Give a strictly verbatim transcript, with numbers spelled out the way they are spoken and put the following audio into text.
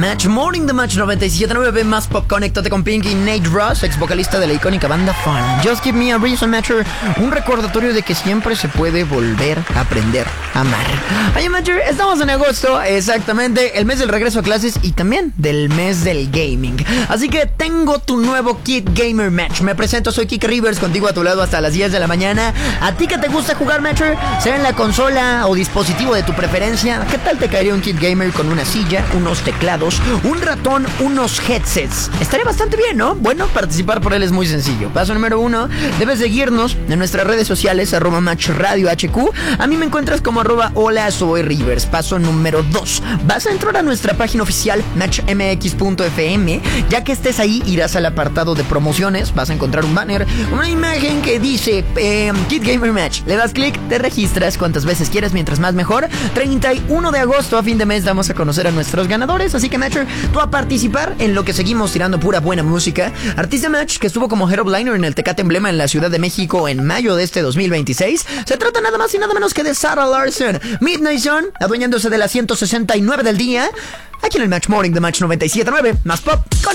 Match Morning de Match noventa y siete punto nueve más Pop. Conéctate con Pinky. Nate Ross, ex vocalista de la icónica banda Fun. Just Give Me a Reason, Matcher. Un recordatorio de que siempre se puede volver a aprender a amar. Oye, Matcher, estamos en agosto, exactamente, el mes del regreso a clases y también del mes del gaming. Así que tengo tu nuevo Kit Gamer Match. Me presento, soy Kike Rivers, contigo a tu lado hasta las diez de la mañana. ¿A ti que te gusta jugar, Matcher? Sea en la consola o dispositivo de tu preferencia, ¿qué tal te caería un Kit Gamer con una silla, unos teclados, un ratón, unos headsets? Estaría bastante bien, ¿no? Bueno, participar por él es muy sencillo. Paso número uno, debes seguirnos en nuestras redes sociales, arroba Match Radio H Q. A mí me encuentras como arroba hola soy Rivers. Paso número dos, vas a entrar a nuestra página oficial match m x punto f m. Ya que estés ahí, irás al apartado de promociones, vas a encontrar un banner, una imagen que dice eh, Kit Gamer Match. Le das clic, te registras cuantas veces quieras, mientras más mejor. Treinta y uno de agosto, a fin de mes, damos a conocer a nuestros ganadores. Así que, Matcher, tú a participar en lo que seguimos tirando pura buena música. Artista Match, que estuvo como headliner en el Tecate Emblema en la Ciudad de México en mayo de este dos mil veintiséis. Se trata nada más y nada menos que de Sarah Larson. Midnight Sun, adueñándose de la ciento sesenta y nueve del día, aquí en el Match Morning de Match noventa y siete punto nueve, más Pop. Con